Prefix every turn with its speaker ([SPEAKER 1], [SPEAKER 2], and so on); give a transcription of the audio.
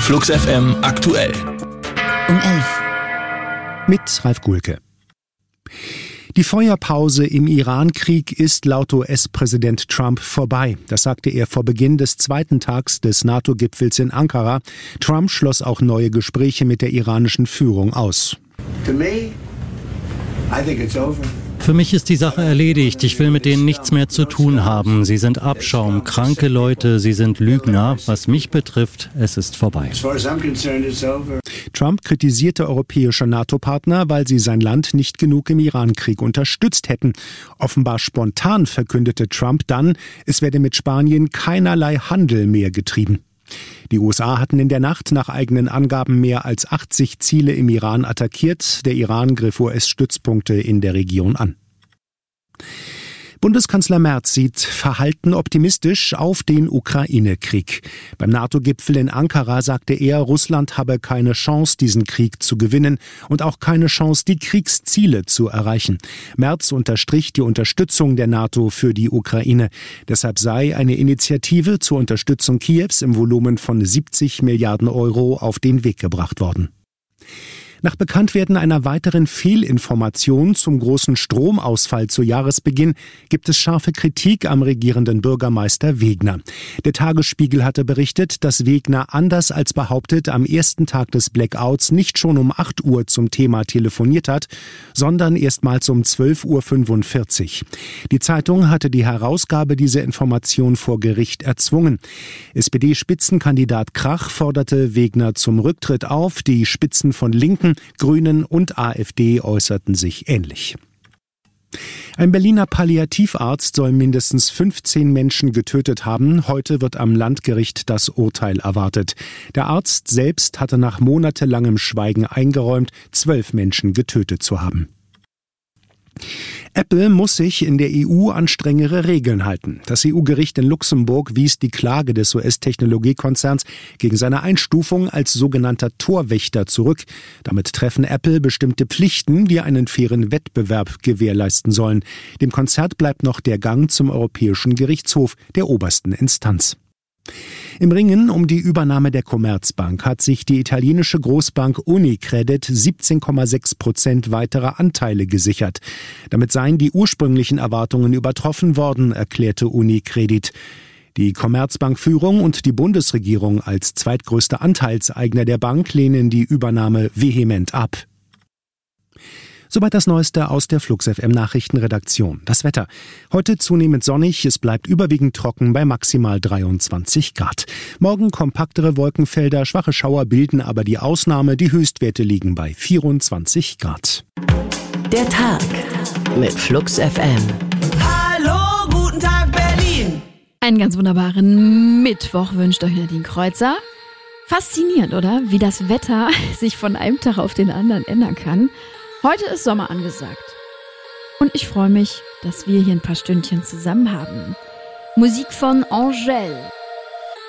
[SPEAKER 1] Flux FM aktuell.
[SPEAKER 2] Um 11.
[SPEAKER 3] Mit Ralf Gulke. Die Feuerpause im Iran-Krieg ist laut US-Präsident Trump vorbei. Das sagte er vor Beginn des zweiten Tags des NATO-Gipfels in Ankara. Trump schloss auch neue Gespräche mit der iranischen Führung aus.
[SPEAKER 4] Für mich ist die Sache erledigt. Ich will mit denen nichts mehr zu tun haben. Sie sind Abschaum, kranke Leute, sie sind Lügner. Was mich betrifft, es ist vorbei.
[SPEAKER 3] Trump kritisierte europäische NATO-Partner, weil sie sein Land nicht genug im Iran-Krieg unterstützt hätten. Offenbar spontan verkündete Trump dann, es werde mit Spanien keinerlei Handel mehr getrieben. Die USA hatten in der Nacht nach eigenen Angaben mehr als 80 Ziele im Iran attackiert. Der Iran griff US-Stützpunkte in der Region an. Bundeskanzler Merz sieht verhalten optimistisch auf den Ukraine-Krieg. Beim NATO-Gipfel in Ankara sagte er, Russland habe keine Chance, diesen Krieg zu gewinnen und auch keine Chance, die Kriegsziele zu erreichen. Merz unterstrich die Unterstützung der NATO für die Ukraine. Deshalb sei eine Initiative zur Unterstützung Kiews im Volumen von 70 Milliarden Euro auf den Weg gebracht worden. Nach Bekanntwerden einer weiteren Fehlinformation zum großen Stromausfall zu Jahresbeginn gibt es scharfe Kritik am regierenden Bürgermeister Wegner. Der Tagesspiegel hatte berichtet, dass Wegner anders als behauptet am ersten Tag des Blackouts nicht schon um 8 Uhr zum Thema telefoniert hat, sondern erstmals um 12:45 Uhr. Die Zeitung hatte die Herausgabe dieser Information vor Gericht erzwungen. SPD-Spitzenkandidat Krach forderte Wegner zum Rücktritt auf, die Spitzen von Linken, Grünen und AfD äußerten sich ähnlich. Ein Berliner Palliativarzt soll mindestens 15 Menschen getötet haben. Heute wird am Landgericht das Urteil erwartet. Der Arzt selbst hatte nach monatelangem Schweigen eingeräumt, 12 Menschen getötet zu haben. Apple muss sich in der EU an strengere Regeln halten. Das EU-Gericht in Luxemburg wies die Klage des US-Technologiekonzerns gegen seine Einstufung als sogenannter Torwächter zurück. Damit treffen Apple bestimmte Pflichten, die einen fairen Wettbewerb gewährleisten sollen. Dem Konzern bleibt noch der Gang zum Europäischen Gerichtshof, der obersten Instanz. Im Ringen um die Übernahme der Commerzbank hat sich die italienische Großbank Unicredit 17,6% weiterer Anteile gesichert. Damit seien die ursprünglichen Erwartungen übertroffen worden, erklärte Unicredit. Die Commerzbank-Führung und die Bundesregierung als zweitgrößter Anteilseigner der Bank lehnen die Übernahme vehement ab. Soweit das Neueste aus der Flux FM Nachrichtenredaktion. Das Wetter. Heute zunehmend sonnig, es bleibt überwiegend trocken bei maximal 23 Grad. Morgen kompaktere Wolkenfelder, schwache Schauer bilden aber die Ausnahme. Die Höchstwerte liegen bei 24 Grad.
[SPEAKER 2] Der Tag mit Flux FM.
[SPEAKER 5] Hallo, guten Tag Berlin.
[SPEAKER 6] Einen ganz wunderbaren Mittwoch wünscht euch Nadine Kreuzer. Faszinierend, oder? Wie das Wetter sich von einem Tag auf den anderen ändern kann. Heute ist Sommer angesagt. Und ich freue mich, dass wir hier ein paar Stündchen zusammen haben. Musik von Angèle.